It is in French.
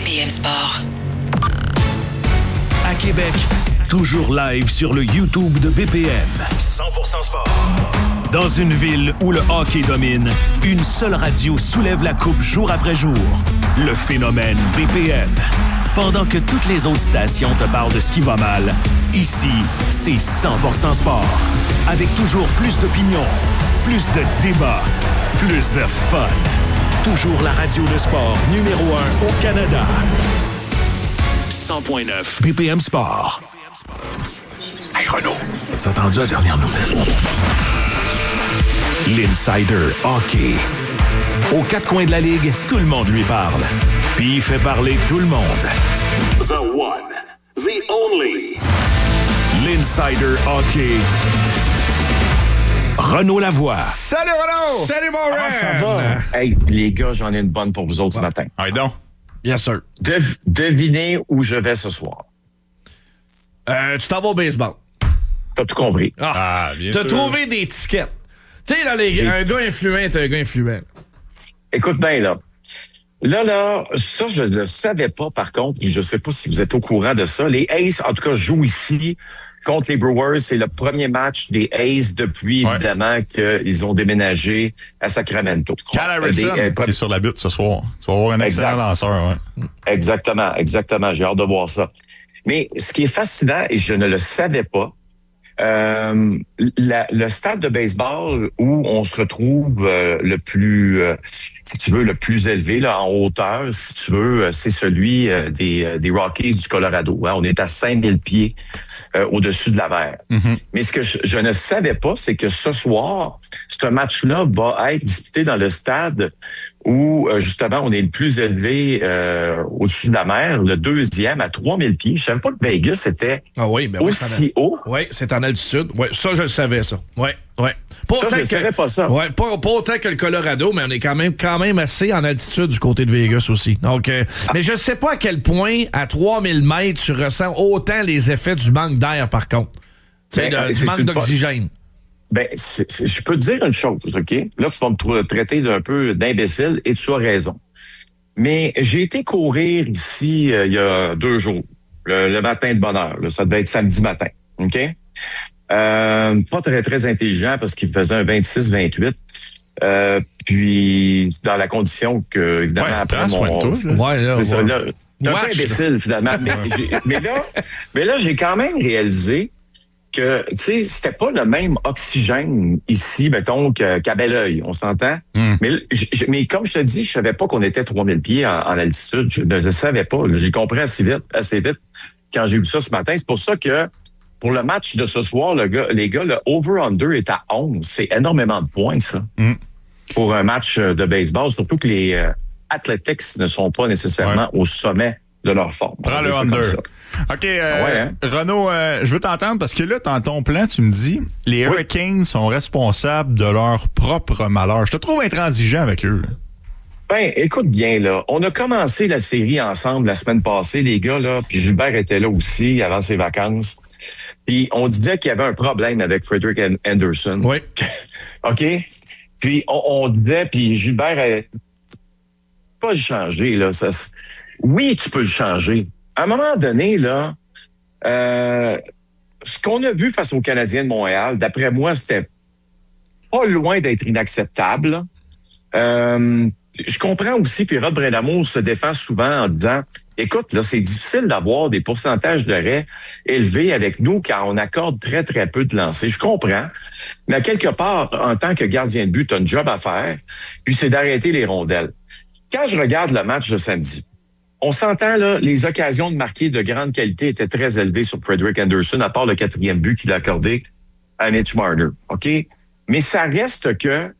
BPM Sport. À Québec, toujours live sur le YouTube de BPM. 100% sport. Dans une ville où le hockey domine, une seule radio soulève la coupe jour après jour. Le phénomène BPM. Pendant que toutes les autres stations te parlent de ce qui va mal, ici, c'est 100% sport. Avec toujours plus d'opinions, plus de débats, plus de fun. Toujours la radio de sport numéro 1 au Canada. 100.9 BPM Sport. Hey Renaud, t'as entendu la dernière nouvelle? L'Insider Hockey. Aux quatre coins de la Ligue, tout le monde lui parle. Puis il fait parler tout le monde. The one, the only. L'Insider Hockey. Renaud Lavoie. Salut Renaud! Salut mon Comment ça Ren! va? Hey, les gars, j'en ai une bonne pour vous autres ce matin. Allez donc. Yes, sir. Devinez où je vais ce soir. Tu t'en vas au baseball. T'as tout compris. Bien sûr. T'as trouvé des tickets. Tu sais, là, un gars influent est un gars influent. Écoute bien, là. Là, ça, je ne le savais pas, par contre, puis je ne sais pas si vous êtes au courant de ça. Les Aces, en tout cas, jouent ici contre les Brewers. C'est le premier match des Aces depuis, évidemment, qu'ils ont déménagé à Sacramento. Cal Harrison qui est sur la butte ce soir. Tu vas avoir un excellent lanceur. Ouais. Exactement. J'ai hâte de voir ça. Mais ce qui est fascinant, et je ne le savais pas, le stade de baseball où on se retrouve le plus, si tu veux, le plus élevé là, en hauteur, si tu veux, c'est celui des Rockies du Colorado. Hein. On est à 5000 pieds au-dessus de la mer. Mm-hmm. Mais ce que je ne savais pas, c'est que ce soir, ce match-là va être disputé dans le stade où, justement, on est le plus élevé au-dessus de la mer, le deuxième à 3000 pieds. Je ne savais pas que Vegas était aussi haut. Oui, c'est en altitude. Oui, ça, je le savais, ça. Oui. Je ne savais pas ça. Oui, pas autant que le Colorado, mais on est quand même assez en altitude du côté de Vegas aussi. Donc, mais je ne sais pas à quel point, à 3000 mètres, tu ressens autant les effets du manque d'air, par contre. Tu sais, du manque d'oxygène. Je peux te dire une chose, OK? Là, tu vas me traiter d'un peu d'imbécile et tu as raison. Mais j'ai été courir ici il y a 2 jours, le matin de bonne heure. Là, ça devait être samedi matin, OK? Pas très, très intelligent parce qu'il faisait un 26-28. Puis, dans la condition que, évidemment, après mon... C'est ça, là. T'es un peu imbécile, finalement. mais là, j'ai quand même réalisé que, tu sais, c'était pas le même oxygène ici, mettons, qu'à Belleuil, on s'entend? Mm. Mais comme je te dis, je savais pas qu'on était 3000 pieds en altitude. Je ne le savais pas. J'ai compris assez vite quand j'ai vu ça ce matin. C'est pour ça que pour le match de ce soir, les gars, le over-under est à 11. C'est énormément de points, ça, pour un match de baseball. Surtout que les Athletics ne sont pas nécessairement au sommet de leur forme. Prends le under. OK, Renaud, je veux t'entendre parce que là, dans ton plan, tu me dis les Hurricanes sont responsables de leur propre malheur. Je te trouve intransigeant avec eux. Écoute bien, là. On a commencé la série ensemble la semaine passée, les gars, là, puis Gilbert était là aussi avant ses vacances. Puis on disait qu'il y avait un problème avec Frederik Andersen. Oui. OK? Puis on disait, puis Gilbert a pas le changer, là. Oui, tu peux le changer. À un moment donné, là, ce qu'on a vu face aux Canadiens de Montréal, d'après moi, c'était pas loin d'être inacceptable. Je comprends aussi, puis Rod Brindamour se défend souvent en disant, écoute, là, c'est difficile d'avoir des pourcentages d'arrêts élevés avec nous car on accorde très, très peu de lancers. Je comprends, mais à quelque part, en tant que gardien de but, tu as un job à faire, puis c'est d'arrêter les rondelles. Quand je regarde le match de samedi, on s'entend, là, les occasions de marquer de grande qualité étaient très élevées sur Frederik Andersen, à part le 4e but qu'il a accordé à Mitch Marner. OK? Mais ça reste que